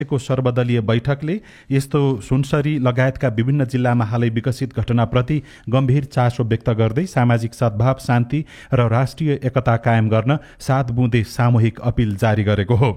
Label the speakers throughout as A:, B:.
A: को सर्वदलीय बैठकले यस्तो सुनसरी लगायतका विभिन्न जिल्लामा हालै विकसित घटनाप्रति गम्भीर चासो व्यक्त गर्दै सामाजिक सद्भाव, शान्ति र राष्ट्रिय एकता कायम गर्न 7 बुँदे सामूहिक अपील जारी गरेको हो।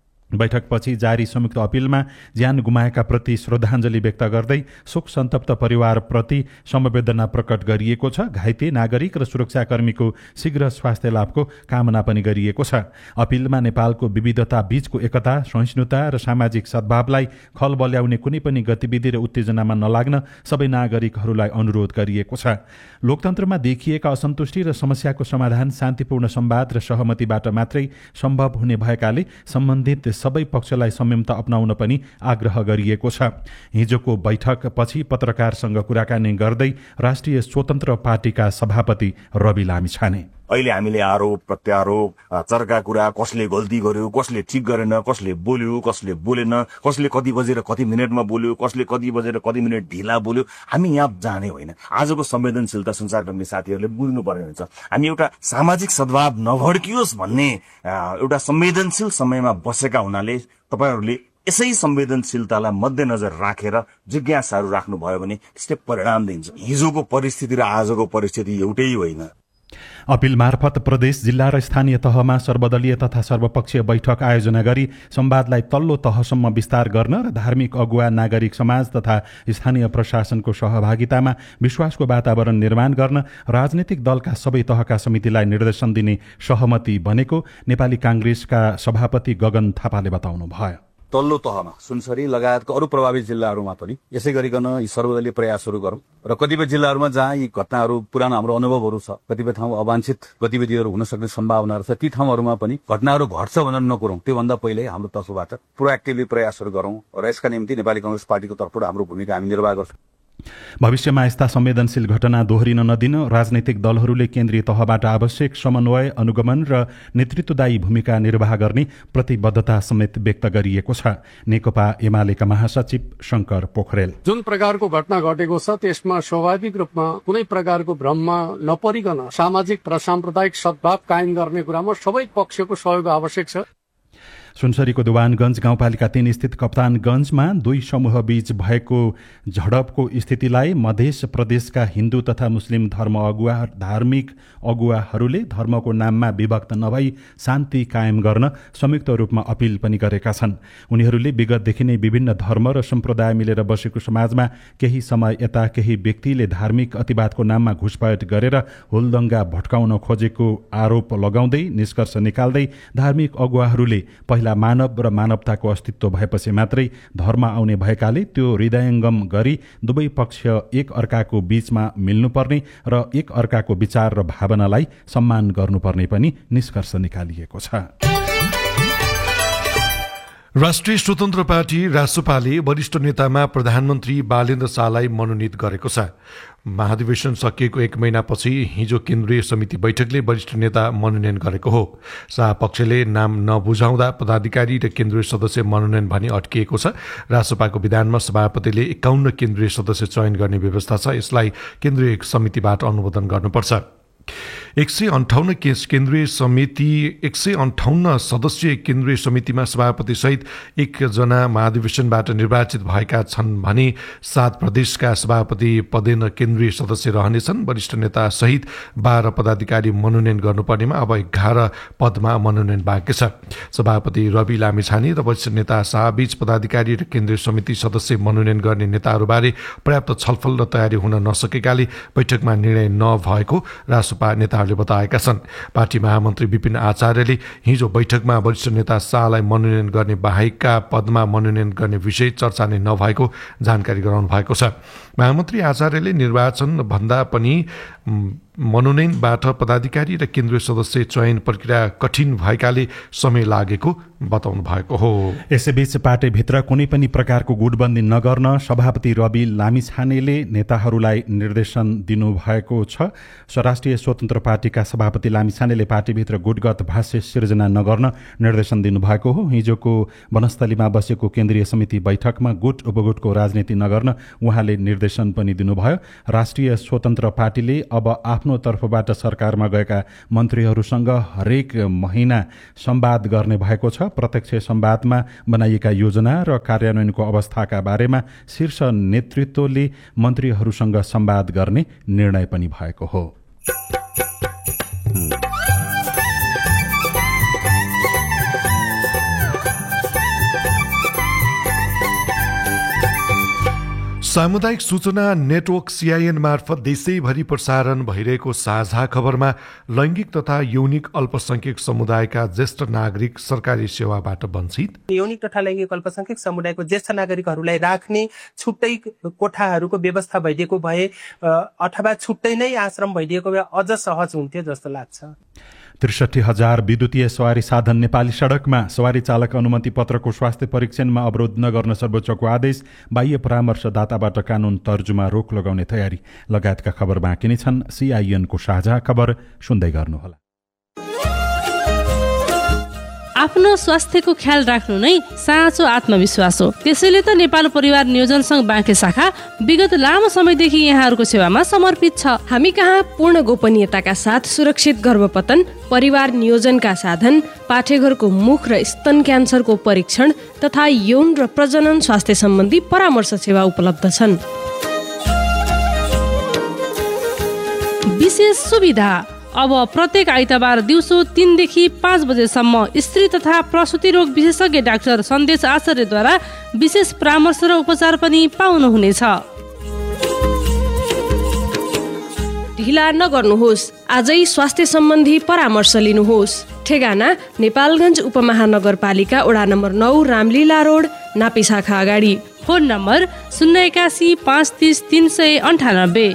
A: बैठकपछि जारी संयुक्त अपीलमा ज्यान गुमाएका प्रति श्रद्धाञ्जली व्यक्त गर्दै शोक सन्तप्त परिवारप्रति समवेदना प्रकट गरिएको छ। घाइते नागरिक र सुरक्षाकर्मीको शीघ्र स्वास्थ्य लाभको कामना पनि गरिएको छ। अपीलमा नेपालको विविधता बीचको एकता, सहिष्णुता र सामाजिक सद्भावलाई खल बल्याउने कुनै पनि गतिविधि र उत्तेजनामा नलाग्न सबै नागरिकहरूलाई अनुरोध गरिएको छ। लोकतन्त्रमा देखिएका असन्तुष्टि र समस्याको समाधान शान्तिपूर्ण संवाद र सहमतिबाट मात्रै सम्भव हुने भएकाले सम्बन्धित सबै पक्षलाई संयमता अपनाउन पनि आग्रह गरिएको छ। हिजोको बैठकपछि पत्रकारसँग कुराकानी गर्दै राष्ट्रिय स्वतन्त्र पार्टीका सभापति रवि लामिछाने
B: अहिले हामीले आरोप प्रत्यारोप, चर्का कुरा, कसले गल्ती गर्यो, कसले ठिक गरेन, कसले बोल्यो, कसले बोलेन, कसले कति बजेर कति मिनटमा बोल्यो, कसले कति बजेर कति मिनट ढिला बोल्यो, हामी यहाँ जाने होइन। आजको संवेदनशीलता संसारकर्मी साथीहरूले बुझ्नुपर्ने हुन्छ। हामी एउटा सामाजिक सद्भाव नभड्कियोस् भन्ने एउटा संवेदनशील समयमा बसेका हुनाले तपाईहरूले यसै संवेदनशीलतालाई मध्यनजर राखेर जिज्ञासाहरू राख्नुभयो भने त्यसले परिणाम दिन्छ। हिजोको परिस्थिति र आजको परिस्थिति एउटै होइन।
A: अपील मार्फत प्रदेश, जिल्ला र स्थानीय तहमा सर्वदलीय तथा सर्वपक्षीय बैठक आयोजना गरी संवादलाई तल्लो तहसम्म विस्तार गर्न र धार्मिक अगुवा, नागरिक समाज तथा स्थानीय प्रशासनको सहभागितामा विश्वासको वातावरण निर्माण गर्न राजनीतिक दलका सबै तहका समितिलाई निर्देशन दिने सहमति बनेको नेपाली कांग्रेसका सभापति गगन थापाले बताउनुभयो।
C: तल्लो तहमा सुनसरी लगायतका अरू प्रभावित जिल्लाहरूमा पनि यसै गरिकन यी सर्वदलीय प्रयासहरू गरौँ र कतिपय जिल्लाहरूमा जहाँ यी घटनाहरू पुरानो हाम्रो अनुभवहरू छ, कतिपय ठाउँ अवांछित गतिविधिहरू हुन सक्ने सम्भावनाहरू छ, ती ठाउँहरूमा पनि घटनाहरू घट्छ भनेर नगरौँ। त्योभन्दा पहिले हाम्रो तर्फबाट प्रोएक्टिभली प्रयासहरू गरौँ र यसका निम्ति नेपाली कांग्रेस पार्टीको तर्फबाट हाम्रो भूमिका हामी निर्वाह गर्छौँ।
A: भविष्यमा यस्ता संवेदनशील घटना दोहोरिन नदिन राजनैतिक दलहरूले केन्द्रीय तहबाट आवश्यक समन्वय, अनुगमन र नेतृत्वदायी भूमिका निर्वाह गर्ने प्रतिबद्धता समेत व्यक्त गरिएको छ। नेकपा एमालेका महासचिव शंकर पोखरेल
D: जुन प्रकारको घटना घटेको छ त्यसमा स्वाभाविक रूपमा कुनै प्रकारको भ्रममा नपरिकन सामाजिक र साम्प्रदायिक सद्भाव कायम गर्ने कुरामा सबै पक्षको सहयोग आवश्यक छ।
A: सुनसरीको दिवानगञ्ज गाउँपालिका 3 स्थित कप्तानगञ्जमा 2 समूह बीच भएको झडपको स्थितिलाई मध्य प्रदेशका हिन्दू तथा मुस्लिम धार्मिक अगुवाहरूले धर्मको नाममा विभक्त नभई शान्ति कायम गर्न संयुक्त रूपमा अपील पनि गरेका छन्। उनीहरूले विगतदेखि नै विभिन्न धर्म र सम्प्रदाय मिलेर बसेको समाजमा केही समय यता केही व्यक्तिले धार्मिक अतिवादको नाममा घुसपैठ गरेर हुलदंगा भट्काउन खोजेको आरोप लगाउँदै निष्कर्ष निकाल्दै धार्मिक अगुवाहरूले पहिला मानव र मानवताको अस्तित्व भएपछि मात्रै धर्म आउने भएकाले त्यो हृदयङ्गम गरी दुवै पक्ष एक अर्काको बीचमा मिल्नुपर्ने र एक अर्काको विचार र भावनालाई सम्मान गर्नुपर्ने पनि निष्कर्ष निकालिएको छ।
E: राष्ट्रिय स्वतन्त्र पार्टी रासोपाले वरिष्ठ नेतामा प्रधानमन्त्री बालेन्द्र शाहलाई मनोनित गरेको छ। महाधिवेशन सकिएको 1 महिनापछि हिजो केन्द्रीय समिति बैठकले वरिष्ठ नेता मनोनयन गरेको हो। शाह पक्षले नाम नबुझाउँदा पदाधिकारी र केन्द्रीय सदस्य मनोनयन भनी अड्किएको छ। रासोपाको विधानमा सभापतिले 51 केन्द्रीय सदस्य चयन गर्ने व्यवस्था छ। यसलाई केन्द्रीय समितिबाट अनुमोदन गर्नुपर्छ। 158 सदस्यीय केन्द्रीय समितिमा सभापति सहित 1 जना महाधिवेशनबाट निर्वाचित भएका छन् भने 7 प्रदेशका सभापति पदेन केन्द्रीय सदस्य रहनेछन्। वरिष्ठ नेता सहित 12 पदाधिकारी मनोनयन गर्नुपर्नेमा अब 11 पदमा मनोनयन बाँकी छ। सभापति रवि लामिछाने र वरिष्ठ नेता शाहबीच पदाधिकारी र केन्द्रीय समिति सदस्य मनोनयन गर्ने नेताहरूबारे पर्याप्त छलफल र तयारी हुन नसकेकाले बैठकमा निर्णय नभएको रासोपा नेताहरूले बताएका छन्। पार्टी महामन्त्री विपिन आचार्यले हिजो बैठकमा वरिष्ठ नेता शाहलाई मनोनयन गर्ने बाहेकका पदमा मनोनयन गर्ने विषय चर्चा नै नभएको जानकारी गराउनु भएको छ। महामन्त्री आचार्यले निर्वाचन भन्दा पनि मनोनयनबाट पदाधिकारी र केन्द्रीय सदस्य चयन प्रक्रिया कठिन भएकाले समय लागेको बताउनु भएको हो।
A: यसैबीच पार्टीभित्र कुनै पनि प्रकारको गुटबन्दी नगर्न सभापति रवि लामिछानेले नेताहरूलाई निर्देशन दिनुभएको छ। राष्ट्रिय स्वतन्त्र पार्टीका सभापति लामिछानेले पार्टीभित्र गुटगत भाष्य सिर्जना नगर्न निर्देशन दिनुभएको हो। हिजोको वनस्थलीमा बसेको केन्द्रीय समिति बैठकमा गुट उपगुटको राजनीति नगर्न उहाँले निर्देशन पनि दिनुभयो। राष्ट्रिय स्वतन्त्र पार्टीले अब आफ्नो तर्फबाट सरकारमा गएका मन्त्रीहरूसँग हरेक महिना संवाद गर्ने भएको छ। प्रत्यक्ष संवादमा बनाइएका योजना र कार्यान्वयनको अवस्थाका बारेमा शीर्ष नेतृत्वले मन्त्रीहरूसँग संवाद गर्ने निर्णय पनि भएको हो।
E: सामुदायिक सूचना नेटवर्क CIN मार्फत देशैभरि प्रसारण भइरहेको साझा खबरमा लैङ्गिक तथा यौनिक अल्पसंख्यक समुदायका ज्येष्ठ नागरिक सरकारी सेवाबाट वञ्चित,
F: यौनिक तथा लैङ्गिक अल्पसंख्यक समुदायको ज्येष्ठ नागरिकहरूलाई राख्ने छुट्टै कोठाहरूको व्यवस्था भइदिएको भए अथवा छुट्टै नै आश्रम भइदिएको भए अझ सहज हुन्थ्यो जस्तो लाग्छ।
A: 63,000 विद्युतीय सवारी साधन नेपाली सडकमा। सवारी चालक अनुमति पत्रको स्वास्थ्य परीक्षणमा अवरोध नगर्न सर्वोच्चको आदेश। बाह्य परामर्शदाताबाट कानून तर्जुमा रोक लगाउने तयारी लगायतका खबर बाँकी नै छन्। CIN को साझा खबर सुन्दै गर्नुहोला।
G: आफ्नो स्वास्थ्यको ख्याल राख्नु नै साँचो आत्मविश्वास हो। त्यसैले त नेपाल परिवार नियोजन संघ बाँके शाखा विगत लामो समयदेखि यहाँहरूको सेवामा समर्पित छ।
H: हामी कहाँ पूर्ण गोपनीयताका साथ सुरक्षित गर्भपतन, परिवार नियोजनका साधन, पाठेघरको मुख र स्तन क्यान्सरको परीक्षण तथा यौन र प्रजनन स्वास्थ्य सम्बन्धी परामर्श सेवा उपलब्ध छन्।
G: विशेष सुविधा अब प्रत्येक आइतबार दिउँसो 3 देखि 5 बजेसम्म स्त्री तथा प्रसुति रोग विशेषज्ञ डाक्टर सन्देश आचार्यद्वारा विशेष परामर्श र उपचार पनि पाउनुहुनेछ।
H: ढिला नगर्नुहोस्, आजै स्वास्थ्य सम्बन्धी परामर्श लिनुहोस्। ठेगाना नेपालगञ्ज उपमहानगरपालिका वडा नम्बर 9 रामलीला रोड, नापी शाखा अगाडि।
G: Phone number 081 530 398।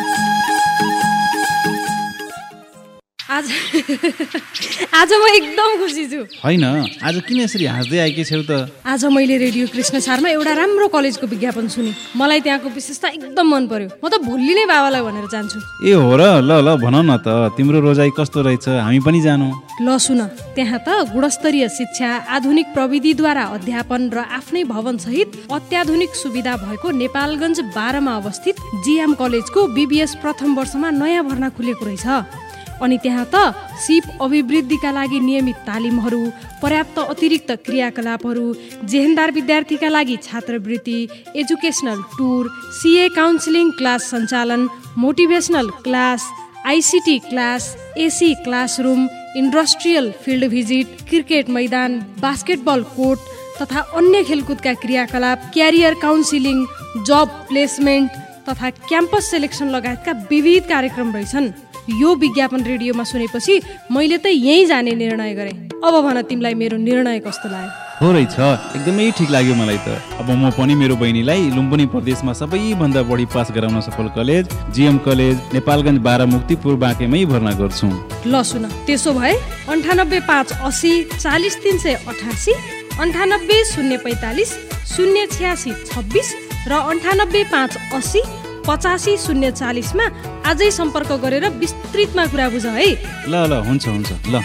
H: आज म एकदम खुसी छु।
I: हैन, आज किन यसरी हाँस्दै आएकी छौ त?
H: आज मैले रेडियो कृष्ण सारमा एउटा राम्रो कलेजको विज्ञापन सुने। मलाई त्यहाँको विशेषता एकदम मन पर्यो। म त भोलि नै बाबालाई भनेर जान्छु।
I: ए हो र? ल ल भन न त, तिम्रो रोजाइ कस्तो रहेछ? हामी पनि जानु।
H: ल सुन, त्यहाँ त गुणस्तरीय शिक्षा, आधुनिक प्रविधिद्वारा अध्यापन र आफ्नै भवन सहित अत्याधुनिक सुविधा भएको नेपालगञ्ज 12 मा अवस्थित GM कलेजको BBS प्रथम वर्षमा नयाँ भर्ना खुलेको रहेछ। अनि त्यहाँ त सिप अभिवृद्धिका लागि नियमित तालिमहरू, पर्याप्त अतिरिक्त क्रियाकलापहरू, जेहेन्दार विद्यार्थीका लागि छात्रवृत्ति, educational tour, CA counselling class सञ्चालन, motivational class, ICT class, AC classroom, industrial field visit, cricket मैदान, बास्केटबल कोर्ट तथा अन्य खेलकुदका क्रियाकलाप, क्यारियर काउन्सिलिङ, जब प्लेसमेन्ट तथा क्याम्पस सेलेक्सन लगायतका विविध कार्यक्रम रहेछन्। यो विज्ञापन रेडियोमा सुनेपछि मैले त यहीँ जाने निर्णय गरेँ। अब भन तिमीलाई मेरो निर्णय कस्तो लाग्यो?
I: हो रहेछ, एकदमै ठिक लाग्यो मलाई त। अब म पनि मेरो बहिनीलाई लुम्बिनी प्रदेशमा सबैभन्दा बढी पास गराउन सफल कलेज GM कलेज नेपालगञ्ज 12 मुक्तिपुर बाँकेमै भर्ना गर्छु।
H: ल सुन, त्यसो भए 98 5 80 40 388, 98 045 086 26 र 98 5 80 85 040 मा आजै सम्पर्क गरेर विस्तृतमा कुरा बुझ है।
I: ल ल हुन्छ ल।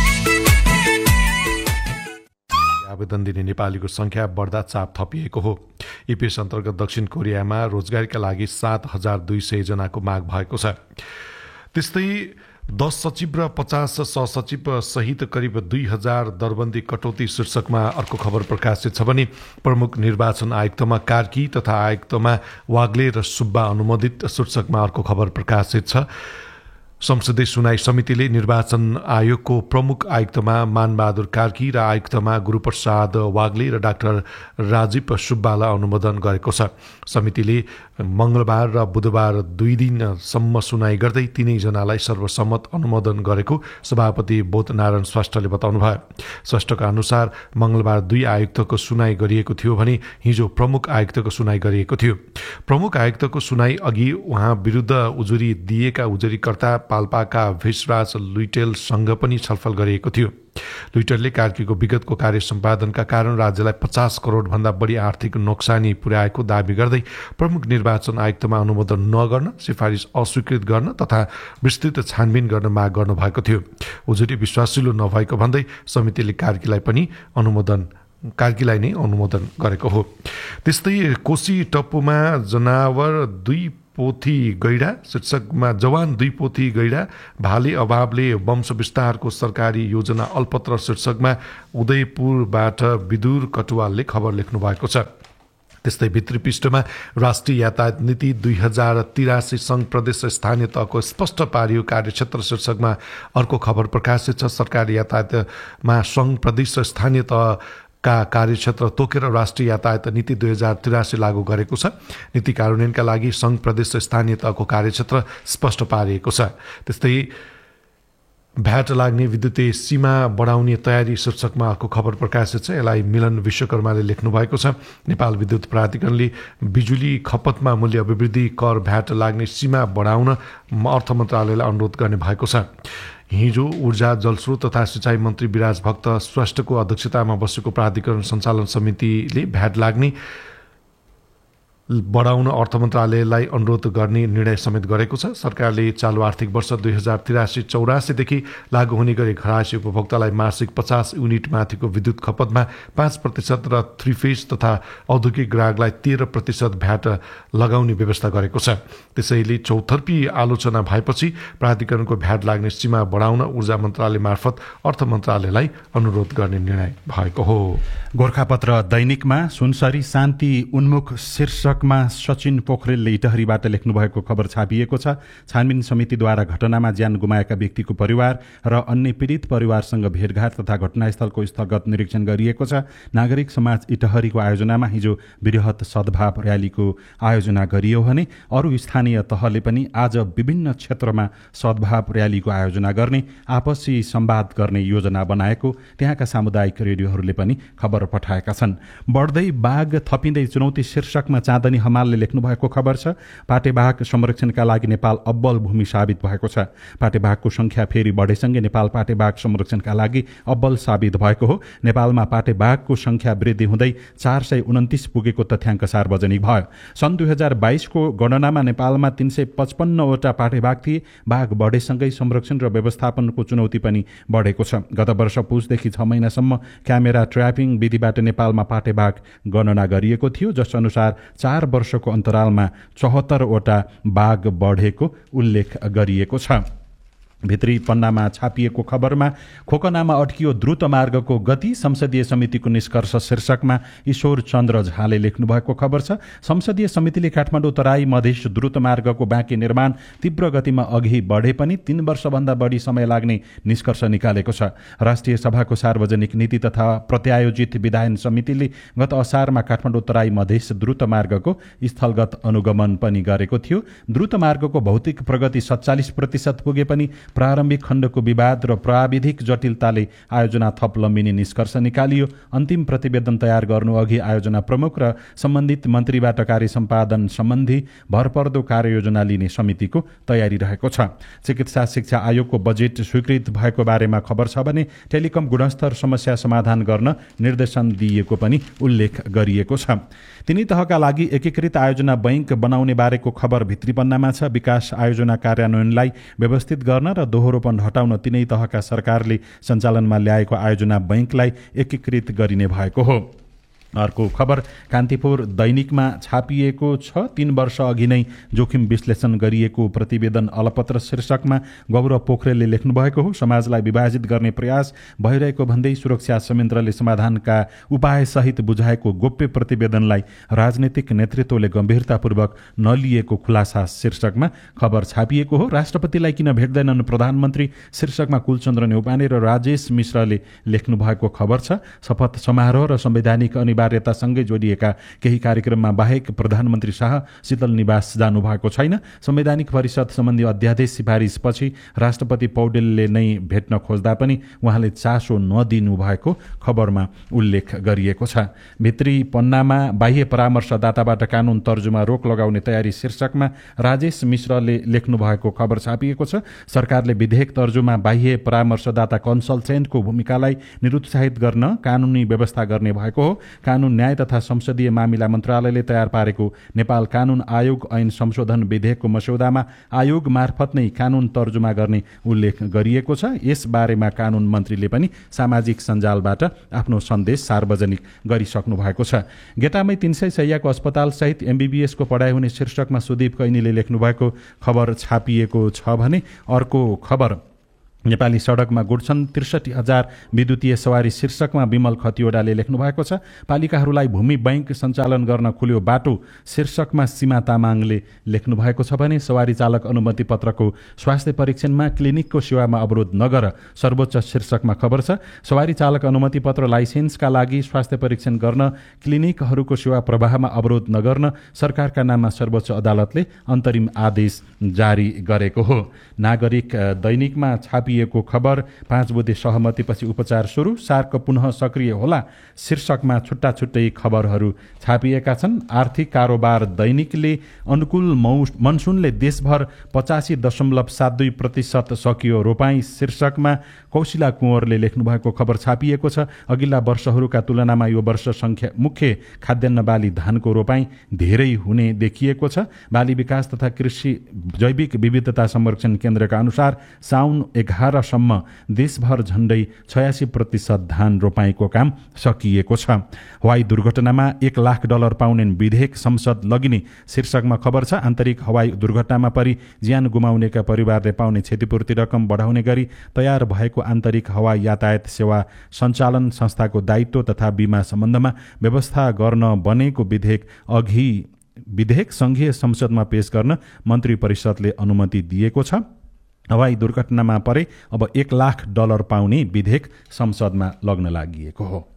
E: आवेदन दिने नेपालीको संख्या बढ्दा चाप थपिएको हो। EPS अन्तर्गत दक्षिण कोरियामा रोजगारीका लागि 7,200 जनाको माग भएको छ। त्यस्तै 10 सचिव र 50 सहसचिव सहित करिब 2,000 दरबन्दी कटौती शीर्षकमा अर्को खबर प्रकाशित छ भने प्रमुख निर्वाचन आयुक्तमा कार्की तथा आयुक्तमा वाग्ले र सुब्बा अनुमोदित शीर्षकमा अर्को खबर प्रकाशित छ। संसदीय सुनाई समितिले निर्वाचन आयोगको प्रमुख आयुक्तमा मानबहादुर कार्की र आयुक्तमा गुरुप्रसाद वाग्ले र डाक्टर राजीव सुब्बालाई अनुमोदन गरेको छ। समितिले मंगलबार र बुधबार 2 दिनसम्म सुनाई गर्दै तीनैजनालाई सर्वसम्मत अनुमोदन गरेको सभापति बोधनारायण श्रेष्ठले बताउनुभयो। श्रेष्ठका अनुसार मंगलबार 2 आयुक्तको सुनाई गरिएको थियो भने हिजो प्रमुख आयुक्तको सुनाई गरिएको थियो। प्रमुख आयुक्तको सुनाई अघि उहाँ विरुद्ध उजुरी दिएका उजुरीकर्ता पाल्पाका भेषराज लुइटेलसँग पनि छलफल गरिएको थियो। लुइटेलले कार्कीको विगतको कार्य सम्पादनका कारण राज्यलाई 50 करोडभन्दा बढी आर्थिक नोक्सानी पुर्याएको दावी गर्दै प्रमुख निर्वाचन आयुक्तमा अनुमोदन नगर्न, सिफारिस अस्वीकृत गर्न तथा विस्तृत छानबिन गर्न माग गर्नुभएको थियो। उजुरी विश्वासिलो नभएको भन्दै समितिले कार्कीलाई नै अनुमोदन गरेको हो। त्यस्तै कोशी टप्पुमा जनावर 2 पोथी गैडा शीर्षकमा जवान 2 पोथी गैडा भाले अभावले वंश विस्तारको सरकारी योजना अल्पत्र शीर्षकमा उदयपुरबाट विदुर कटुवालले खबर लेख्नु भएको छ। त्यस्तै भित्री पृष्ठमा राष्ट्रिय यातायात नीति 2083 संघ प्रदेश स्थानीय तहको स्पष्ट पारियो कार्यक्षेत्र शीर्षकमा अर्को खबर प्रकाशित छ। सरकारी यातायातमा संघ प्रदेश स्थानीय तह का कार्यक्षेत्र तोकेर राष्ट्रिय यातायात नीति 2083 लागू गरेको छ। नीति कार्यान्वयनका लागि संघ प्रदेश स्थानीय तहको कार्यक्षेत्र स्पष्ट पारिएको छ। त्यस्तै भ्याट लाग्ने विद्युतीय सीमा बढाउने तयारी शीर्षकमा अर्को खबर प्रकाशित छ। यसलाई मिलन विश्वकर्माले लेख्नु भएको छ। नेपाल विद्युत प्राधिकरणले बिजुली खपतमा मूल्य अभिवृद्धि कर भ्याट लाग्ने सीमा बढाउन अर्थ मन्त्रालयलाई अनुरोध गर्ने भएको छ। हिजो ऊर्जा जलस्रोत तथा सिंचाई मन्त्री विराज भक्त श्रेष्ठको अध्यक्षतामा बसेको प्राधिकरण सञ्चालन समितिले भ्याट लाग्ने बढाउन अर्थ मन्त्रालयलाई अनुरोध गर्ने निर्णय समेत गरेको छ। सरकारले चालु आर्थिक वर्ष 2083-84 देखि लागू हुने गरी घरायसी उपभोक्तालाई मासिक 50 युनिट माथिको विद्युत खपतमा 5% र 3 फेज तथा औद्योगिक ग्राहकलाई 13% भ्याट लगाउने व्यवस्था गरेको छ। त्यसैले चौतर्फी आलोचना भएपछि प्राधिकरणको भ्याट लाग्ने सीमा बढाउन ऊर्जा मन्त्रालय मार्फत अर्थ मन्त्रालयलाई अनुरोध गर्ने निर्णय भएको हो।
A: गोरखापत्र दैनिकमा सुनसरी शान्ति उन्मुख शीर्षकमा सचिन पोखरेलले इटहरीबाट लेख्नु भएको खबर छापिएको छ। छानबिन समितिद्वारा घटनामा ज्यान गुमाएका व्यक्तिको परिवार र अन्य पीडित परिवारसँग भेटघाट तथा घटनास्थलको स्थलगत निरीक्षण गरिएको छ। नागरिक समाज इटहरीको आयोजनामा हिजो वृहत सद्भाव र्यालीको आयोजना गरियो भने अरू स्थानीय तहले पनि आज विभिन्न क्षेत्रमा सद्भाव र्यालीको आयोजना गर्ने, आपसी संवाद गर्ने योजना बनाएको त्यहाँका सामुदायिक रेडियोहरूले पनि खबर पठाएका छन्। बढ्दै बाघ थपिँदै चुनौती शीर्षकमा चाँदनी हमालले लेख्नु भएको खबर छ। पाटेबाघ संरक्षणका लागि नेपाल अब्बल भूमि साबित भएको छ। पाटेबाघको संख्या फेरि बढेसँगै नेपाल पाटेबाघ संरक्षणका लागि अब्बल साबित भएको हो। नेपालमा पाटेबाघको संख्या वृद्धि हुँदै 429 पुगेको तथ्याङ्क सार्वजनिक भयो। सन् 2022 को गणनामा नेपालमा 355 वटा पाटेबाघ थिए। बाघ बढेसँगै संरक्षण र व्यवस्थापनको चुनौती पनि बढेको छ। गत वर्ष पुसदेखि 6 महिनासम्म क्यामेरा ट्र्यापिङ विधिबाट नेपालमा पाटेबाघ गणना गरिएको थियो, जस अनुसार 4 वर्षको अन्तरालमा 74 वटा बाघ बढेको उल्लेख गरिएको छ। भित्री पन्नामा छापिएको खबरमा खोकनामा अड्कियो द्रुत मार्गको गति, संसदीय समितिको निष्कर्ष शीर्षकमा ईश्वर चन्द्र झाले लेख्नु भएको खबर छ। संसदीय समितिले काठमाडौँ तराई मधेस द्रुत मार्गको बाँकी निर्माण तीव्र गतिमा अघि बढे पनि 3 वर्षभन्दा बढी समय लाग्ने निष्कर्ष निकालेको छ। राष्ट्रिय सभाको सार्वजनिक नीति तथा प्रत्यायोजित विधायन समितिले गत असारमा काठमाडौँ तराई मधेस द्रुत मार्गको स्थलगत अनुगमन पनि गरेको थियो। द्रुत मार्गको भौतिक प्रगति 47% पुगे पनि प्रारम्भिक खण्डको विवाद र प्राविधिक जटिलताले आयोजना थप लम्बिने निष्कर्ष निकालियो। अन्तिम प्रतिवेदन तयार गर्नु अघि आयोजना प्रमुख र सम्बन्धित मन्त्रीबाट कार्य सम्पादन सम्बन्धी भरपर्दो कार्ययोजना लिने समितिको तयारी रहेको छ। चिकित्सा शिक्षा आयोगको बजेट स्वीकृत भएको बारेमा खबर छ भने टेलिकम गुणस्तर समस्या समाधान गर्न निर्देशन दिएको पनि उल्लेख गरिएको छ। तिनी तहका लागि एकीकृत आयोजना बैंक बनाउने बारेको खबर भित्री पन्नामा छ। विकास आयोजना कार्यान्वयनलाई व्यवस्थित गर्न र दोहोरोपन हटाउन तिनै तहका सरकारले सञ्चालनमा ल्याएको आयोजना बैंकलाई एकीकृत गरिने भएको हो। अर्को खबर कान्तिपुर दैनिकमा छापिएको छ। 3 वर्ष अघि नै जोखिम विश्लेषण गरिएको प्रतिवेदन अलपत्र शीर्षकमा गौरव पोखरेलले लेख्नु भएको हो। समाजलाई विभाजित गर्ने प्रयास भइरहेको भन्दै सुरक्षा संयन्त्रले समाधानका उपायसहित बुझाएको गोप्य प्रतिवेदनलाई राजनीतिक नेतृत्वले गम्भीरतापूर्वक नलिएको खुलासा शीर्षकमा खबर छापिएको हो। राष्ट्रपतिलाई किन भेट्दैनन् प्रधानमन्त्री शीर्षकमा कुलचन्द्र न्यौपाने र राजेश मिश्रले लेख्नु भएको खबर छ। शपथ समारोह र संवैधानिक अनिवार्य अनिवार्यतासँगै जोडिएका केही कार्यक्रममा बाहेक प्रधानमन्त्री शाह शीतल निवास जानुभएको छैन। संवैधानिक परिषद सम्बन्धी अध्यादेश सिफारिसपछि राष्ट्रपति पौडेलले नै भेट्न खोज्दा पनि उहाँले चासो नदिनु भएको खबरमा उल्लेख गरिएको छ। भित्री पन्नामा बाह्य परामर्शदाताबाट कानून तर्जुमा रोक लगाउने तयारी शीर्षकमा राजेश मिश्रले लेख्नु भएको खबर छापिएको छ। सरकारले विधेयक तर्जुमा बाह्य परामर्शदाता कन्सल्टेन्टको भूमिकालाई निरुत्साहित गर्न कानूनी व्यवस्था गर्ने भएको हो। कानून न्याय तथा संसदीय मामिला मन्त्रालयले तयार पारेको नेपाल कानून आयोग ऐन संशोधन विधेयकको मस्यौदामा आयोग मार्फत नै कानून तर्जुमा गर्ने उल्लेख गरिएको छ। यस बारेमा कानून मन्त्रीले पनि सामाजिक सञ्जालबाट आफ्नो सन्देश सार्वजनिक गरिसक्नु भएको छ। गेटामै 300 शैय्याको अस्पताल सहित MBBS को पढाइ हुने शीर्षकमा सुदीप कैनीले लेख्नु भएको खबर छापिएको छ भने अर्को खबर नेपाली सडकमा गुड्छन् 63,000 विद्युतीय सवारी शीर्षकमा विमल खतिवडाले लेख्नु भएको छ। पालिकाहरूलाई भूमि बैंक सञ्चालन गर्न खुल्यो बाटो शीर्षकमा सीमा तामाङले लेख्नु भएको छ भने सवारी चालक अनुमति पत्रको स्वास्थ्य परीक्षणमा क्लिनिकको सेवामा अवरोध नगर सर्वोच्च शीर्षकमा खबर छ। सवारी चालक अनुमति पत्र लाइसेन्सका लागि स्वास्थ्य परीक्षण गर्न क्लिनिकहरूको सेवा प्रवाहमा अवरोध नगर्न सरकारका नाममा सर्वोच्च अदालतले अन्तरिम आदेश जारी गरेको हो। नागरिक दैनिकमा छापिएको खबर 5 बुँदे सहमतिपछि उपचार सुरु, सार्क पुनः सक्रिय होला शीर्षकमा छुट्टा छुट्टै खबरहरू छापिएका छन्। आर्थिक कारोबार दैनिकले अनुकूल मनसुनले देशभर 85.72% सकियो रोपाई शीर्षकमा कौशिला कुँवरले लेख्नु भएको खबर छापिएको छ। अघिल्ला वर्षहरूका तुलनामा यो वर्ष मुख्य खाद्यान्न बाली धानको रोपाई धेरै हुने देखिएको छ। बाली विकास तथा कृषि जैविक विविधता संरक्षण केन्द्रका अनुसार साउन 11 सम्म देशभर झण्डै 86% धान रोपाईको काम सकिएको छ। हवाई दुर्घटनामा $1,00,000 पाउने विधेयक संसद लगिने शीर्षकमा खबर छ। आन्तरिक हवाई दुर्घटनामा परि ज्यान गुमाउनेका परिवारले पाउने क्षतिपूर्ति रकम बढाउने गरी तयार भएको आन्तरिक हवाई यातायात सेवा सञ्चालन संस्थाको दायित्व तथा बीमा सम्बन्धमा व्यवस्था गर्न बनेको विधेयक संघीय संसदमा पेश गर्न मन्त्री परिषदले अनुमति दिएको छ। हवाई दुर्घटनामा परे अब $1,00,000 पाउने विधेयक संसदमा लग्न लागिएको हो।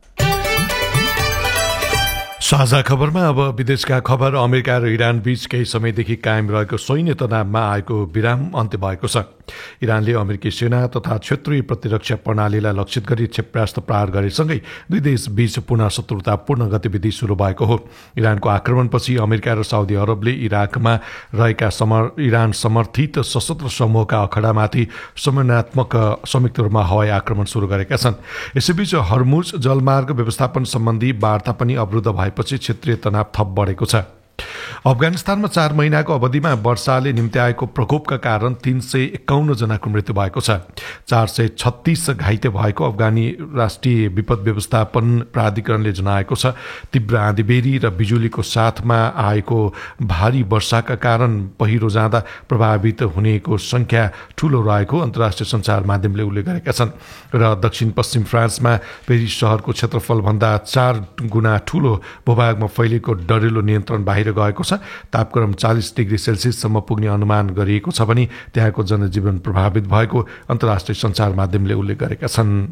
E: साझा खबरमा अब विदेशका खबर। अमेरिका र इरान बीच केही समयदेखि कायम रहेको सैन्य तनावमा आएको विराम अन्त्य भएको छ। इरानले अमेरिकी सेना तथा क्षेत्रीय प्रतिरक्षा प्रणालीलाई लक्षित गरी क्षेपणास्त्र प्रहार गरेसँगै दुई देश बीच पुनः शत्रुतापूर्ण गतिविधि सुरु भएको हो। इरानको आक्रमणपछि अमेरिका र साउदी अरबले इराकमा रहेका इरान समर्थित सशस्त्र समूहका अखडामाथि समन्वयात्मक संयुक्त रूपमा हवाई आक्रमण सुरु गरेका छन्। यसैबीच हर्मुज जलमार्ग व्यवस्थापन सम्बन्धी वार्ता पनि अवरुद्ध भएपछि क्षेत्रीय तनाव थप बढेको छ। अफगानिस्तानमा 4 महिनाको अवधिमा वर्षाले निम्त्याएको प्रकोपका कारण 351 जनाको मृत्यु भएको छ। 436 घाइते भएको अफगानी राष्ट्रिय विपद व्यवस्थापन प्राधिकरणले जनाएको छ। तीव्र आँधीबेहरी र बिजुलीको साथमा आएको भारी वर्षाका कारण पहिरो जाँदा प्रभावित हुनेको संख्या ठूलो रहेको अन्तर्राष्ट्रिय सञ्चार माध्यमले उल्लेख गरेका छन्। र दक्षिण पश्चिम फ्रान्समा पेरिस शहरको क्षेत्रफलभन्दा 4 गुणा ठूलो भूभागमा फैलिएको डढेलो नियन्त्रण बाहिर गएको छ। तापक्रम 40 डिग्री सेल्सियससम्म पुग्ने अनुमान गरिएको छ भने त्यहाँको जनजीवन प्रभावित भएको अन्तर्राष्ट्रिय सञ्चार माध्यमले उल्लेख गरेका छन्।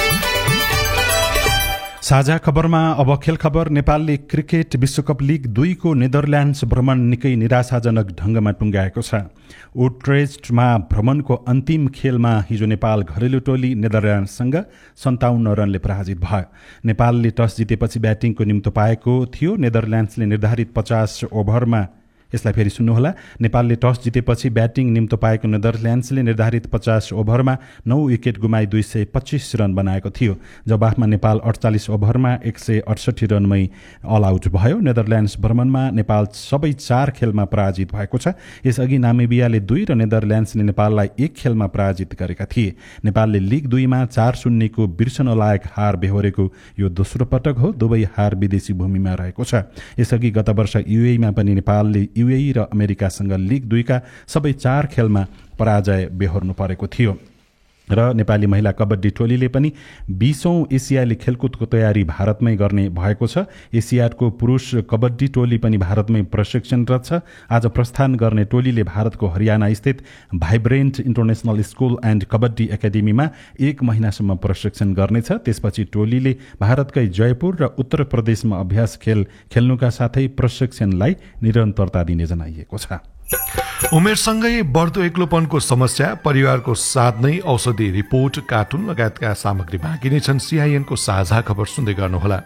A: साझा खबरमा अब खेल खबर। नेपालले क्रिकेट विश्वकप लिग 2 को नेदरल्यान्ड्स भ्रमण निकै निराशाजनक ढंगमा टुङ्गाएको छ। उट्रेस्टमा भ्रमणको अन्तिम खेलमा हिजो नेपाल घरेलु टोली नेदरल्यान्ड्ससँग 57 रनले पराजित भयो। नेपालले टस जितेपछि ब्याटिङको निम्तो पाएको थियो। नेदरल्यान्ड्सले निर्धारित 50 ओभरमा यसलाई फेरि सुन्नुहोला। नेपालले टस जितेपछि ब्याटिङ निम्तो पाएको नेदरल्यान्ड्सले निर्धारित 50 ओभरमा 9 विकेट गुमाई 225 रन बनाएको थियो। जवाफमा नेपाल 48 ओभरमा 168 रनमै अल आउट भयो। नेदरल्यान्ड्स भ्रमणमा नेपाल सबै 4 खेलमा पराजित भएको छ। यसअघि नामिबियाले 2 र नेदरल्यान्ड्सले नेपाललाई 1 खेलमा पराजित गरेका थिए। नेपालले लिग 2 मा 4-0 को बिर्सन लायक हार बेहोरेको यो दोस्रो पटक हो। दुवै हार विदेशी भूमिमा रहेको छ। यसअघि गत वर्ष युएईमा पनि नेपालले युएई र अमेरिकासँग लिग 2 का सबै 4 खेलमा पराजय बेहोर्नु परेको थियो। र नेपाली महिला कबड्डी टोलीले पनि 20औं एसियाली खेलकुदको तयारी भारतमै गर्ने भएको छ। एसियाडको पुरुष कबड्डी टोली पनि भारतमै प्रशिक्षणरत छ। आज प्रस्थान गर्ने टोलीले भारतको हरियाणा स्थित vibrant international school and kabaddi एकाडेमीमा 1 महिनासम्म प्रशिक्षण गर्नेछ। त्यसपछि टोलीले भारतकै जयपुर र उत्तर प्रदेशमा अभ्यास खेल खेल्नुका साथै प्रशिक्षणलाई निरन्तरता दिने जनाइएको छ।
E: उमेरसँगै बढ्दो एक्लोपनको समस्या, परिवारको साथ नै औषधि, रिपोर्ट, कार्टुन लगायतका सामग्री बाँकी नै छन्। सीआईएनको साझा खबर सुन्दै गर्नुहोला।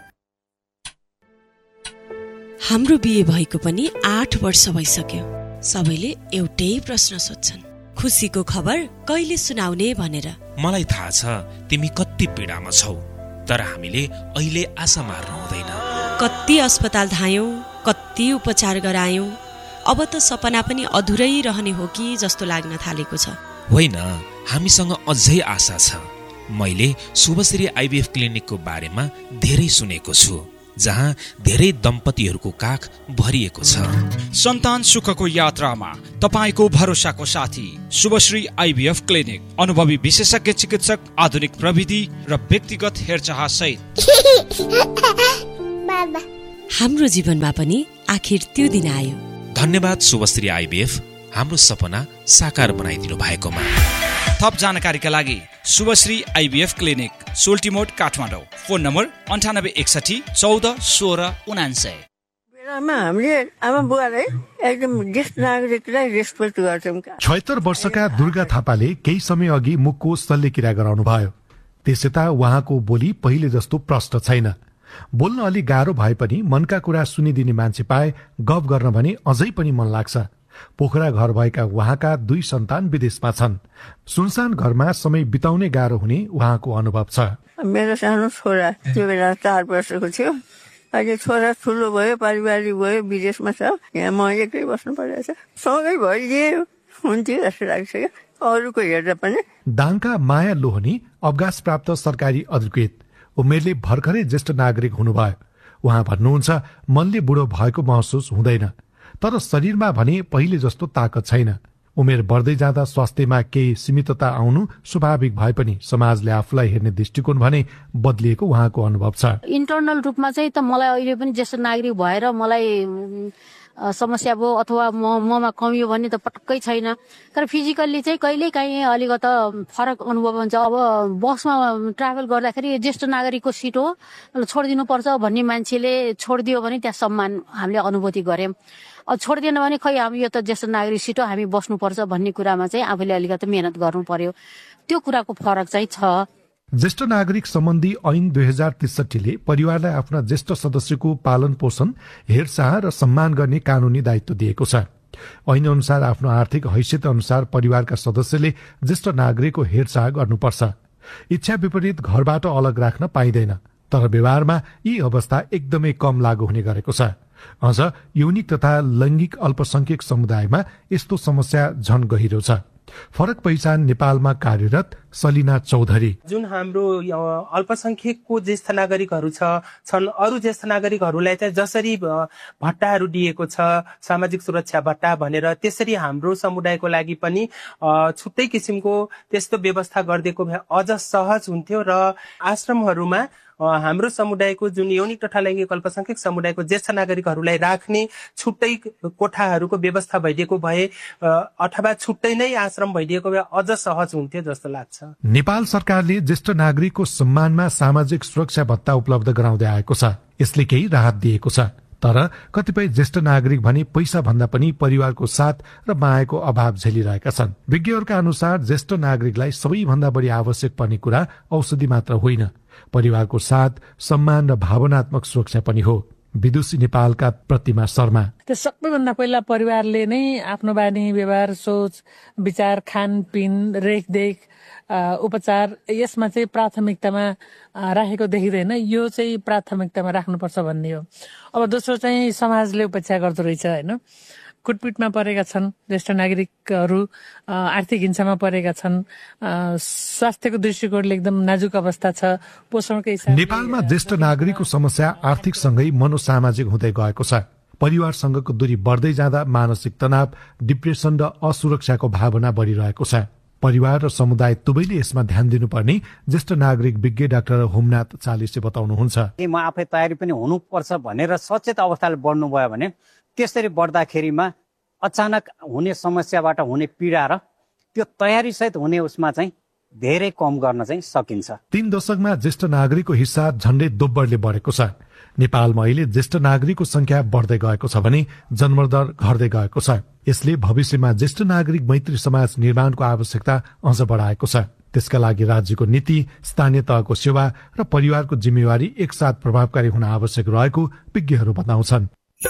J: हाम्रो बिहे भएको पनि 8 वर्ष भइसक्यो। सबैले एउटै प्रश्न सोध्छन्, खुसीको खबर कहिले सुनाउने भनेर।
K: मलाई थाहा छ तिमी कति पीडामा छौ, तर हामीले अहिले आशा मार्नु हुँदैन।
J: कति अस्पताल धायौं, कति उपचार गरायौं, अब त सपना पनि अधुरै रहने हो कि जस्तो लाग्न थालेको छ।
K: होइन, हामीसँग अझै आशा छ। मैले शुभश्री आइभीएफ क्लिनिकको बारेमा धेरै सुनेको छु, जहाँ धेरै दम्पतिहरूको काख भरिएको छ।
L: सन्तान सुखको यात्रामा तपाईको भरोसाको साथी शुभश्री आइभीएफ क्लिनिक। अनुभवी विशेषज्ञ चिकित्सक, आधुनिक प्रविधि र व्यक्तिगत हेरचाह सहित।
J: हाम्रो जीवनमा पनि आखिर त्यो दिन आयो।
K: धन्यवाद शुभश्री आइभीएफ, हाम्रो सपना साकार बनाइदिनु भएकोमा।
L: थप जानकारीका लागि Shubhashree IVF clinic, सोल्टिमोड, Kathmandu. Phone number 9861 14 16 99।
M: हामीले आमा बुवालाई एकदम ज्येष्ठ नागरिकलाई रेस्पेक्ट गर्छौँ।
E: 76 वर्षका दुर्गा थापाले केही समय अघि मुखको शल्यक्रिया गराउनु भयो। त्यसयता उहाँको बोली पहिले जस्तो प्रष्ट छैन। बोल्न अलि गाह्रो भए पनि मनका कुरा सुनिदिने मान्छे पाए गफ गर्न भने अझै पनि मन लाग्छ। पोखरा घर भएका उहाँका 2 सन्तान विदेशमा छन्। सुनसान घरमा समय बिताउने गाह्रो हुने उहाँको अनुभव छ।
M: मेरो सानो छोरा त्यो बेला 4 वर्षको थियो। अहिले छोरा ठुलो भयो, पारिवारिक भयो, विदेशमा छ। यहाँ म एक्लै बस्नु परेको छ। सँगै भइदिए हुन्थ्यो जस्तो लाग्छ क्या, अरूको हेर्दा पनि।
E: दाङका माया लोहनी अवकाश प्राप्त सरकारी अधिकृत, उमेरले भर्खरै ज्येष्ठ नागरिक हुनुभयो। उहाँ भन्नुहुन्छ, मनले बुढो भएको महसुस हुँदैन, तर शरीरमा भने पहिले जस्तो ताकत छैन। उमेर बढ्दै जाँदा स्वास्थ्यमा केही सीमितता आउनु स्वाभाविक भए पनि समाजले आफूलाई हेर्ने दृष्टिकोण भने बदलिएको उहाँको अनुभव छ।
N: इन्टरनल रूपमा चाहिँ त मलाई अहिले पनि ज्येष्ठ नागरिक भएर मलाई समस्या भयो अथवा ममा कमी हो भन्ने त पटक्कै छैन। तर फिजिकल्ली चाहिँ कहिलेकाहीँ अलिकता फरक अनुभव हुन्छ। अब बसमा ट्राभल गर्दाखेरि ज्येष्ठ नागरिकको सिट हो, छोडिदिनु पर्छ भन्ने मान्छेले छोडिदियो भने त्यहाँ सम्मान हामीले अनुभूति गर्यौँ। अब छोडिदिएन भने खै हामी यो त ज्येष्ठ नागरिक सिट हो, हामी बस्नुपर्छ भन्ने कुरामा चाहिँ आफूले अलिकति मेहनत गर्नु पर्यो। त्यो कुराको फरक चाहिँ छ।
E: ज्येष्ठ नागरिक सम्बन्धी ऐन 2063 ले परिवारलाई आफ्ना ज्येष्ठ सदस्यको पालन पोषण, हेरचाह र सम्मान गर्ने कानूनी दायित्व दिएको छ। ऐन अनुसार आफ्नो आर्थिक हैसियत अनुसार परिवारका सदस्यले ज्येष्ठ नागरिकको हेरचाह गर्नुपर्छ। इच्छा विपरीत घरबाट अलग राख्न पाइँदैन, तर व्यवहारमा यी अवस्था एकदमै कम लागू हुने गरेको छ। अझ यौनिक तथा लैंगिक अल्पसंख्यक समुदायमा यस्तो समस्या झन गहिरो छ। फरक पहिचान नेपालमा कार्यरत सलिना चौधरी,
F: जुन हाम्रो अल्पसंख्यकको ज्येष्ठ नागरिकहरू छन्, अरू ज्येष्ठ नागरिकहरूलाई चाहिँ जसरी भत्ताहरू दिएको छ, सामाजिक सुरक्षा भत्ता भनेर, त्यसरी हाम्रो समुदायको लागि पनि छुट्टै किसिमको त्यस्तो व्यवस्था गरिदिएको भए अझ सहज हुन्थ्यो। र आश्रमहरूमा हाम्रो समुदायको जुन यौनिक तथा लैंगिक अल्पसंख्यक समुदायको ज्येष्ठ नागरिकहरूलाई राख्ने छुट्टै कोठाहरूको व्यवस्था भइदिएको भए अथवा छुट्टै नै आश्रम भइदिएको भए अझ सहज हुन्थ्यो जस्तो लाग्छ।
E: नेपाल सरकारले ज्येष्ठ नागरिकको सम्मानमा सामाजिक सुरक्षा भत्ता उपलब्ध गराउँदै आएको छ। यसले केही राहत दिएको छ, तर कतिपय ज्येष्ठ नागरिक भने पैसा भन्दा पनि परिवारको साथ र मायाको अभाव झेलिरहेका छन्। विज्ञहरूका अनुसार ज्येष्ठ नागरिकलाई सबैभन्दा बढी आवश्यक पर्ने कुरा औषधि मात्र होइन, परिवारको साथ, सम्मान र भावनात्मक सुरक्षा पनि हो। विदुषी नेपालका प्रतिमा शर्मा,
O: त्यो सबैभन्दा पहिला परिवारले नै आफ्नो बानी व्यवहार, सोच विचार, खानपिन, रेखदेख, उपचार यसमा चाहिँ प्राथमिकतामा राखेको देखिँदैन। यो चाहिँ प्राथमिकतामा राख्नुपर्छ भन्ने हो। अब दोस्रो चाहिँ समाजले उपेक्षा गर्दो रहेछ होइन। कुटपिटमा परेका छन् ज्येष्ठ नागरिकहरू, आर्थिक हिंसामा परेका छन्, स्वास्थ्यको दृष्टिकोणले एकदम नाजुक अवस्था छ, पोषणको हिसाबले।
E: नेपालमा ज्येष्ठ नागरिकको समस्या आर्थिक सँगै मनोसामाजिक हुँदै गएको छ। परिवारसँगको दूरी बढ्दै जाँदा मानसिक तनाव, डिप्रेसन र असुरक्षाको भावना बढिरहेको छ। परिवार र समुदाय दुवैले यसमा ध्यान दिनुपर्ने ज्येष्ठ नागरिक विज्ञ डाक्टर होमनाथ चालिसले बताउनुहुन्छ।
P: म आफै तयारी पनि हुनुपर्छ भनेर सचेत अवस्थाले बढ्नुभयो भने त्यसरी बढ्दाखेरिमा अचानक हुने समस्याबाट हुने पीडा र त्यो तयारीसहित हुने उसमा चाहिँ धेरै कम गर्न चाहिँ सकिन्छ।
E: 3 दशकमा ज्येष्ठ नागरिकको हिस्सा झण्डै दोब्बरले बढेको छ। नेपालमा अहिले ज्येष्ठ नागरिकको संख्या बढ्दै गएको छ भने जन्मदर घट्दै गएको छ। यसले भविष्यमा ज्येष्ठ नागरिक मैत्री समाज निर्माणको आवश्यकता अझ बढाएको छ। त्यसका लागि राज्यको नीति, स्थानीय तहको सेवा र परिवारको जिम्मेवारी एकसाथ प्रभावकारी हुन आवश्यक रहेको विज्ञहरू बताउँछन्।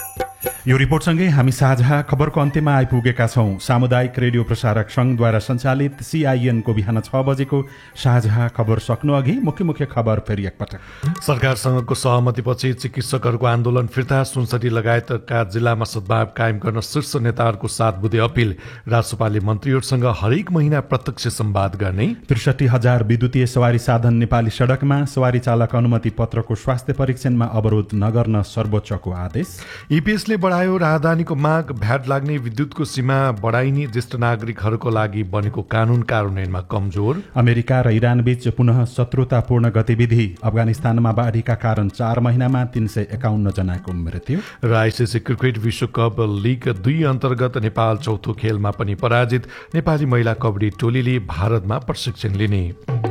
A: यो रिपोर्टसँगै हामी साझा खबरको अन्त्यमा आइपुगेका छौं। सामुदायिक रेडियो प्रसारक संघद्वारा सञ्चालित CIN को बिहान 6 बजेको साझा खबर सक्नु अघि मुख्य खबर फेरि एकपटक।
E: सरकारसँगको सहमतिपछि चिकित्सकहरूको आन्दोलन फिर्ता, सुनसरी लगायतका जिल्लामा सद्भाव कायम गर्न शीर्ष नेताहरूको 7 बुँदे अपील। राष्ट्रपालले मन्त्रीहरूसँग हरेक महिना प्रत्यक्ष संवाद गर्ने।
A: 63,000 विद्युतीय सवारी साधन नेपाली सड़कमा। सवारी चालक अनुमति पत्रको स्वास्थ्य परीक्षणमा अवरोध नगर्न सर्वोच्चको आदेश।
E: EPSले बढायो राहदानीको माग। भ्याट लाग्ने विद्युतको सीमा बढाइने ज्येष्ठ नागरिकहरूको लागि बनेको कानून कार्यान्वयनमा कमजोर।
A: अमेरिका र इरान बीच पुनः शत्रुतापूर्ण गतिविधि। अफगानिस्तानमा बाढीका कारण 4 महिनामा 351 जनाको मृत्यु।
E: र ICC क्रिकेट विश्वकप लिग 2 अन्तर्गत नेपाल चौथो खेलमा पनि पराजित। नेपाली महिला कबड्डी टोलीले भारतमा प्रशिक्षण लिने।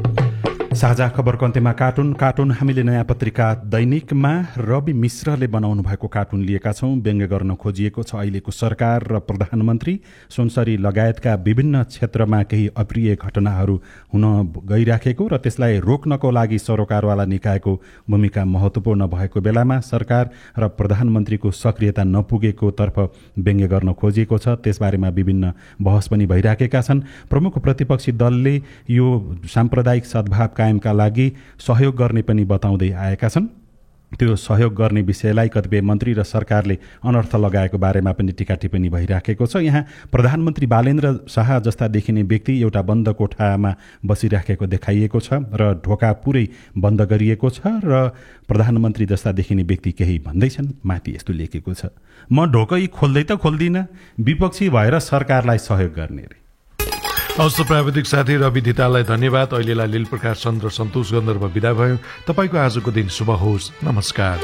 A: साझा खबरको अन्त्यमा कार्टुन हामीले नयाँ पत्रिका दैनिकमा रवि मिश्रले बनाउनु भएको कार्टुन लिएका छौं। व्यङ्ग्य गर्न खोजिएको छ अहिलेको सरकार र प्रधानमन्त्री, सुनसरी लगायतका विभिन्न क्षेत्रमा केही अप्रिय घटनाहरू हुन गइराखेको र त्यसलाई रोक्नको लागि सरोकारवाला निकायको भूमिका महत्त्वपूर्ण भएको बेलामा सरकार र प्रधानमन्त्रीको सक्रियता नपुगेको तर्फ व्यङ्ग्य गर्न खोजिएको छ। त्यसबारेमा विभिन्न बहस पनि भइराखेका छन्। प्रमुख प्रतिपक्षी दलले यो साम्प्रदायिक सद्भाव कायमका लागि सहयोग गर्ने पनि बताउँदै आएका छन्। त्यो सहयोग गर्ने विषयलाई कतिपय मन्त्री र सरकारले अनर्थ लगाएको बारेमा पनि टिका टिप्पणी भइराखेको छ। यहाँ प्रधानमन्त्री बालेन्द्र शाह जस्ता देखिने व्यक्ति एउटा बन्द कोठामा बसिराखेको देखाइएको छ र ढोका पुरै बन्द गरिएको छ र प्रधानमन्त्री जस्ता देखिने व्यक्ति केही भन्दैछन्। माथि यस्तो लेखेको छ, म ढोकै खोल्दै त खोल्दिनँ, विपक्षी भएर सरकारलाई सहयोग गर्ने रे।
E: अवश्य प्राविधिक साथी रवि धिताललाई धन्यवाद। अहिलेलाई लील प्रकाश चन्द्र सन्तोष गन्धर्व विदा भयो। तपाईको आजको दिन शुभ होस्। नमस्कार।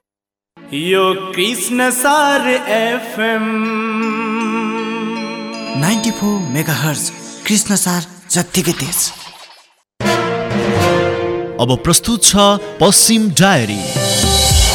Q: यो कृष्ण सार FM 94 मेगाहर्ज कृष्ण सार जत्तिकै तेज।
R: अब प्रस्तुत छ पश्चिम डायरी।